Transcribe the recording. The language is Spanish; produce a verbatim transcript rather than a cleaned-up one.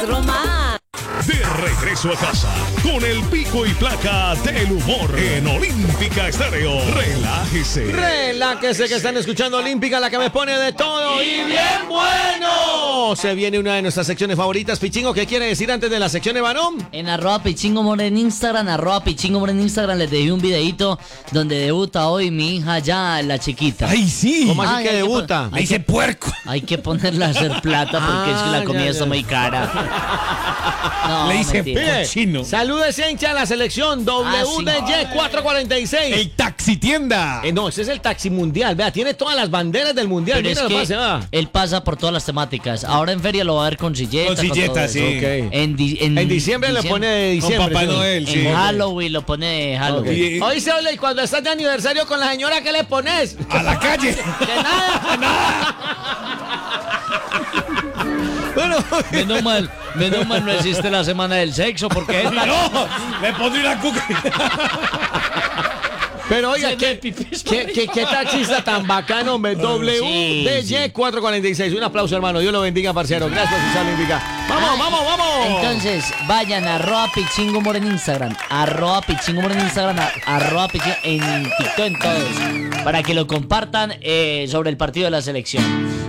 Román. De regreso a casa con el pico y placa del humor en Olímpica Estéreo. Relájese. Relájese que están escuchando Olímpica, la que me pone de todo y bien bueno. Se viene una de nuestras secciones favoritas. Pichingo, ¿qué quiere decir antes de la sección de varón? En arroba Pichingo More en Instagram, arroba Pichingo More en Instagram les dejé un videito donde debuta hoy mi hija ya, la chiquita. ¡Ay, sí! ¿Cómo así Ay, que hay que debuta? pon- Le dice puerco. Hay que ponerla a hacer plata porque Ah, es que la comida ya, está ya. muy cara. No, Le dice mentira. Mire, cochino. salúdese, hincha, a la selección W D Y cuatrocientos cuarenta y seis. El taxi tienda. Eh, no, ese es el taxi mundial. Vea, tiene todas las banderas del mundial. Pero es Mira lo que pase, va. él pasa por todas las temáticas. Ahora en feria lo va a ver con silleta. Con silleta, todo sí. eso. Ok. En, di- en, En diciembre le pone de Con diciembre. Papá ¿sí? Noel, sí. En Halloween lo pone de Halloween. Y- Hoy se habla y cuando estás de aniversario con la señora, ¿qué le pones? A la calle. Que nada. Bueno, Menos mal, menos mal no existe la semana del sexo porque es la- No, le pondré una cuca. pero oiga, Se ¿qué, me pipis qué, por qué, qué taxista tan bacano, hombre? W D Y sí. cuatrocientos cuarenta y seis. Un aplauso, hermano. Dios lo bendiga, parcero. Gracias por escuchar Olímpica. Vamos, Ay, vamos, vamos. Entonces, vayan a arroba Pichingo More en Instagram, arroba Pichingo More en Instagram, a- arroba Pichingo en TikTok, en todos, para que lo compartan eh, sobre el partido de la selección.